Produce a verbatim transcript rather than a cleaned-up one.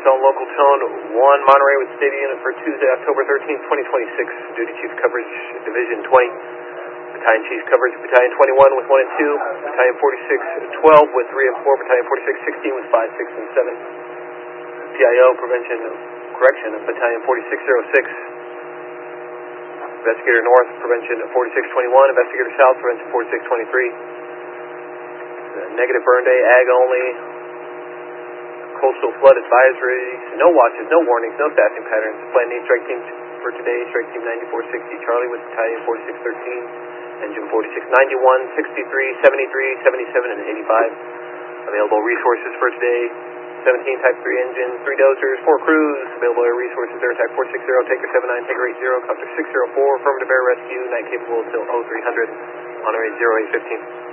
Zone Local Tone one, Monterey with State Unit for Tuesday, October thirteenth, twenty twenty-six. Duty Chief Coverage, Division twenty. Battalion Chief Coverage, Battalion twenty-one with one and two. Battalion forty-six twelve with three and four. Battalion forty-six sixteen with five, six, and seven. P I O Prevention Correction, Battalion forty-six oh six. Investigator North, Prevention forty-six twenty-one. Investigator South, Prevention forty-six twenty-three. Negative burn day, ag only. Coastal flood advisory. No watches, no warnings, no staffing patterns. Plan need strike team for today, strike team ninety-four sixty. Charlie with Battalion forty-six thirteen. Engine forty-six ninety-one, sixty-three, seventy-three, seventy-seven, and eighty-five. Available resources for today. seventeen Type three engines, three dozers, four crews. Available air resources, Air Attack four sixty, Taker seven nine, Taker eight zero, Copter six oh four, affirmative air rescue, night capable till oh three hundred, Monterey zero eight fifteen.